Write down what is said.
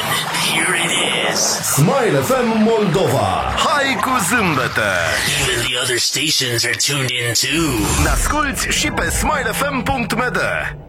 Here it is. Smile FM Moldova. Hai cu zâmbete! Even the other stations are tuned in too. Ne asculti și pe smilefm.md.